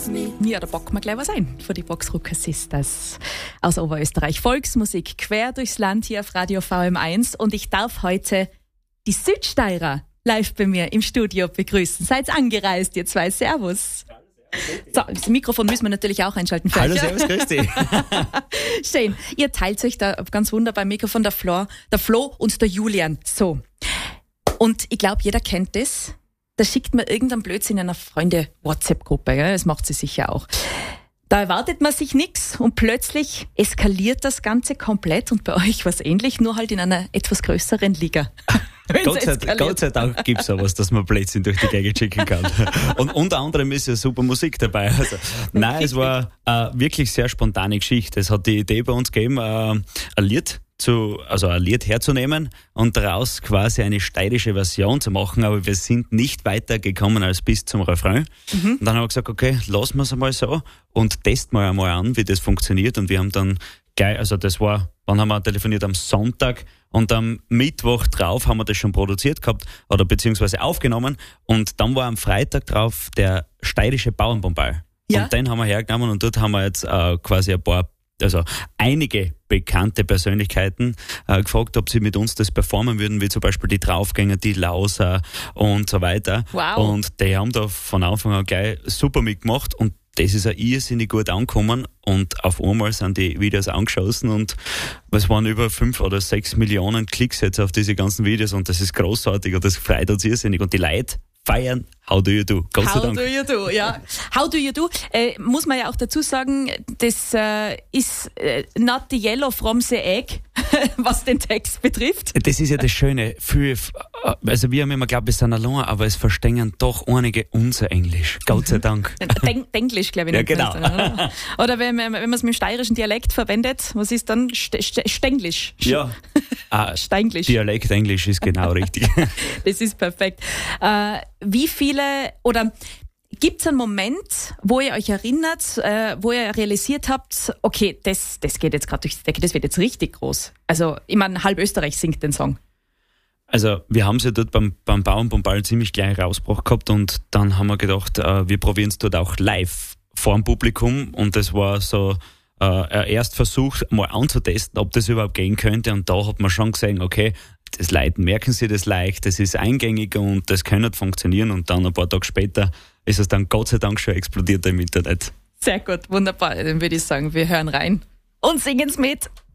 Ja, da packen wir gleich was ein von die Boxrucker Sisters aus Oberösterreich. Volksmusik quer durchs Land hier auf Radio VM1 und ich darf heute die Südsteirer live bei mir im Studio begrüßen. Seid angereist, ihr zwei. Servus. So, das Mikrofon müssen wir natürlich auch einschalten für Hallo, euch. servus, grüß dich. Schön. Ihr teilt euch da ganz wunderbar im Mikrofon, der Flo und der Julian. So. Und ich glaube, jeder kennt das. Da schickt man irgendeinen Blödsinn in einer Freunde-WhatsApp-Gruppe. Gell? Das macht sie sicher auch. Da erwartet man sich nichts und plötzlich eskaliert das Ganze komplett und bei euch was ähnlich, nur halt in einer etwas größeren Liga. Gott sei Dank gibt's sowas, dass man Blödsinn durch die Gegend schicken kann. Und unter anderem ist ja super Musik dabei. Also, nein, es war wirklich sehr spontane Geschichte. Es hat die Idee bei uns gegeben, ein Lied herzunehmen und daraus quasi eine steirische Version zu machen, aber wir sind nicht weitergekommen als bis zum Refrain. Und dann haben wir gesagt, okay, lassen wir es einmal so und testen wir einmal an, wie das funktioniert. Und wir haben dann wann haben wir telefoniert? Am Sonntag und am Mittwoch drauf haben wir das schon produziert gehabt oder beziehungsweise aufgenommen und dann war am Freitag drauf der steirische Bauernbombal. Ja. Und den haben wir hergenommen und dort haben wir jetzt quasi einige bekannte Persönlichkeiten gefragt, ob sie mit uns das performen würden, wie zum Beispiel die Draufgänger, die Lauser und so weiter. Wow. Und die haben da von Anfang an gleich super mitgemacht und das ist auch irrsinnig gut angekommen und auf einmal sind die Videos angeschossen und es waren über 5 oder 6 Millionen Klicks jetzt auf diese ganzen Videos und das ist großartig und das freut uns irrsinnig und die Leute feiern How Do You Do. Gott sei Dank. How Do You Do, ja. How Do You Do, muss man ja auch dazu sagen, das ist not the yellow from the egg, was den Text betrifft. Das ist ja das Schöne. Also wir haben immer geglaubt, wir sind allein, aber es verstehen doch einige unser Englisch. Gott sei Dank. Denglisch, glaube ich. Ja, genau. Oder wenn man es mit dem steirischen Dialekt verwendet, was ist dann? Stenglisch. Ja. Steinglisch. Dialekt Englisch ist genau richtig. Das ist perfekt. Wie viele, oder gibt's einen Moment, wo ihr euch erinnert, wo ihr realisiert habt, okay, das geht jetzt gerade durch die Decke, das wird jetzt richtig groß. Also, ich meine, halb Österreich singt den Song. Also, wir haben es ja dort beim Bauernbombal ziemlich gleich rausgebracht gehabt und dann haben wir gedacht, wir probieren es dort auch live vor dem Publikum und das war so ein Erstversuch, mal anzutesten, ob das überhaupt gehen könnte und da hat man schon gesehen, okay, das Leute merken sie das leicht, das ist eingängig und das kann nicht funktionieren und dann ein paar Tage später ist es dann Gott sei Dank schon explodiert im Internet. Sehr gut, wunderbar. Dann würde ich sagen, wir hören rein und singen's mit.